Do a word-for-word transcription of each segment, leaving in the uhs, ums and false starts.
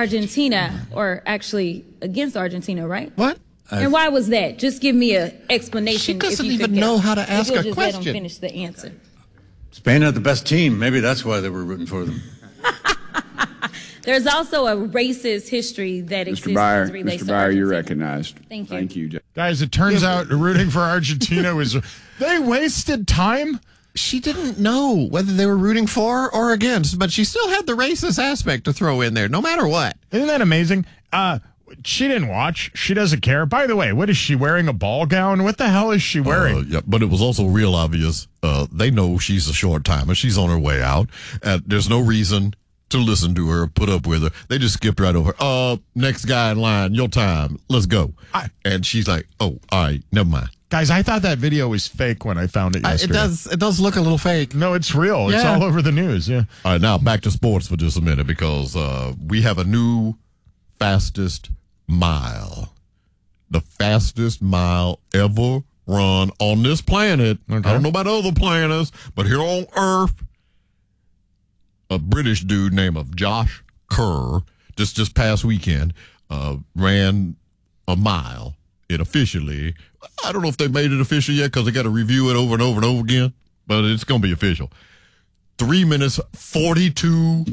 Argentina, or actually against Argentina, right? What? And why was that? Just give me an explanation. She doesn't if you even could know guess. how to ask if a just question. Let them finish the answer. Spain had the best team. Maybe that's why they were rooting for them. There's also a racist history that exists Mister Byer, as it relates Mister to Byer, Argentina. you're recognized. Thank you. Thank you, Jeff. Guys, it turns yeah, out rooting for Argentina was... They wasted time? She didn't know whether they were rooting for or against, but she still had the racist aspect to throw in there, no matter what. Isn't that amazing? Uh, she didn't watch. She doesn't care. By the way, what is she wearing? A ball gown? What the hell is she wearing? Uh, yeah, but it was also real obvious. Uh, they know she's a short timer. She's on her way out. And there's no reason to listen to her, put up with her. They just skipped right over. Uh, next guy in line, your time. Let's go. I, and she's like, oh, all right, never mind. Guys, I thought that video was fake when I found it yesterday. Uh, it does. It does look a little fake. No, it's real. Yeah. It's all over the news. Yeah. All right, now back to sports for just a minute because uh, we have a new fastest mile. The fastest mile ever run on this planet. Okay. I don't know about other planets, but here on Earth, a British dude named of Josh Kerr, just just past weekend, uh, ran a mile. It officially, I don't know if they made it official yet because they got to review it over and over and over again, but it's going to be official. Three minutes, forty-two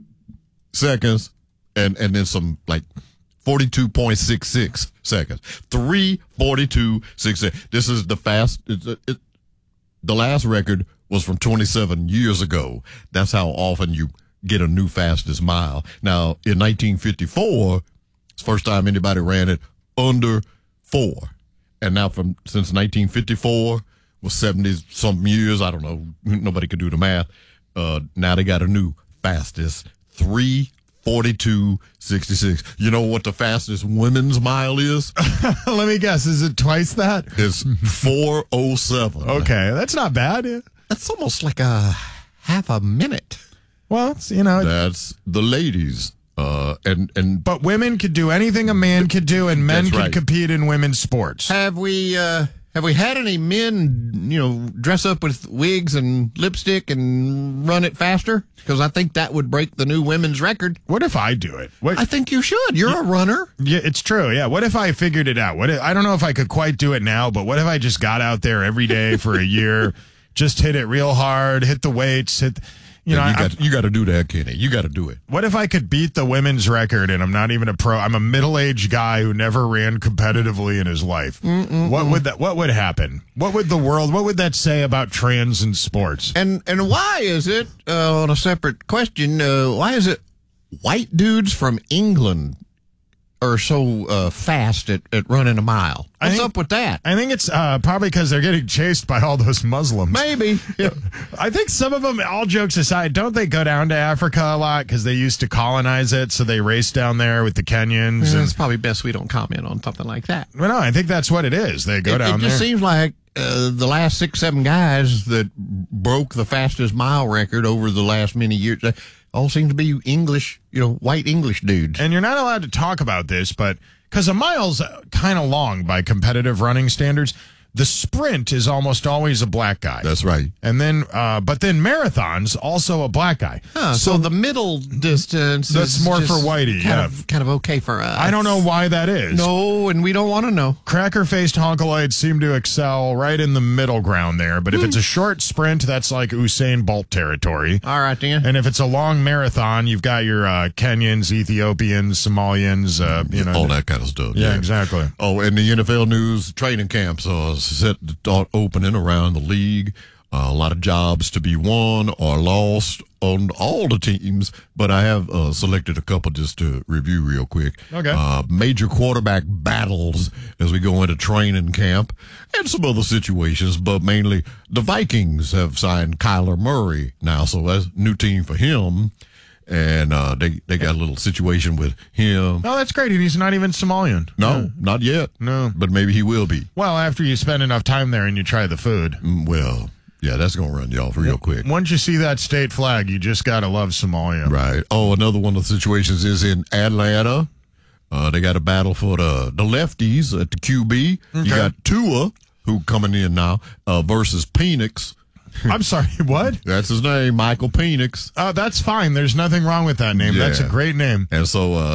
seconds, and, and then some like forty-two point six six seconds. Three forty-two six six. This is the fast. It's, it, the last record was from twenty-seven years ago. That's how often you get a new fastest mile. Now, in nineteen fifty-four, it's the first time anybody ran it under four. And now from since nineteen fifty-four, was seventy some years, I don't know, nobody could do the math. Uh, now they got a new fastest, three forty-two sixty-six. You know what the fastest women's mile is? Let me guess, is it twice that? It's four oh seven. Okay, that's not bad. Yeah. That's almost like a half a minute. Well, it's, you know. That's the ladies. Uh, and, and But women could do anything a man could do, and men could right. compete in women's sports. Have we uh, have we had any men, you know, dress up with wigs and lipstick and run it faster? Because I think that would break the new women's record. What if I do it? What, I think you should. You're a runner. Yeah, it's true. Yeah. What if I figured it out? What if, I don't know if I could quite do it now, but what if I just got out there every day for a year, just hit it real hard, hit the weights, hit. You know, you I, got, you got to do that, Kenny. You got to do it. What if I could beat the women's record and I'm not even a pro? I'm a middle-aged guy who never ran competitively in his life. Mm-mm-mm. What would that? What would happen? What would the world? What would that say about trans in sports? And and why is it, uh, on a separate question, uh, why is it white dudes from England are so uh, fast at, at running a mile? What's think, up with that? I think it's uh, probably because they're getting chased by all those Muslims. Maybe. Yeah. I think some of them, all jokes aside, don't they go down to Africa a lot because they used to colonize it, so they race down there with the Kenyans? Yeah, and, it's probably best we don't comment on something like that. Well, no, I think that's what it is. They go it, down it there. It just seems like uh, the last six, seven guys that broke the fastest mile record over the last many years uh, all seem to be English, you know, white English dudes. And you're not allowed to talk about this, but because a mile's kind of long by competitive running standards, the sprint is almost always a black guy. That's right. And then, uh, but then marathons also a black guy. Huh, so, so the middle distance that's is more just for whitey. Kind Yeah, of, kind of okay for us. I don't know why that is. No, and we don't want to know. Cracker-faced honkoids seem to excel right in the middle ground there. But if it's a short sprint, that's like Usain Bolt territory. All right, then. And if it's a long marathon, you've got your uh, Kenyans, Ethiopians, Somalians, uh, you know, all that kind of stuff. Yeah, yeah, exactly. Oh, and the N F L news, training camps are set to start opening around the league. Uh, a lot of jobs to be won or lost on all the teams, but I have uh, selected a couple just to review real quick. Okay. Uh, major quarterback battles as we go into training camp and some other situations, but mainly the Vikings have signed Kyler Murray now, so that's a new team for him. And uh, they, they got a little situation with him. Oh, that's great. And he's not even Somalian. No, Yeah. not yet. No. But maybe he will be. Well, after you spend enough time there and you try the food. Mm, Well, yeah, that's going to run you off real quick. Once you see that state flag, you just got to love Somalia. Right. Oh, another one of the situations is in Atlanta. Uh, they got a battle for the, the lefties at the Q B. Okay. You got Tua, who coming in now, uh, versus Penix. I'm sorry, what? That's his name, Michael Penix. Uh, that's fine. There's nothing wrong with that name. Yeah. That's a great name. And so uh,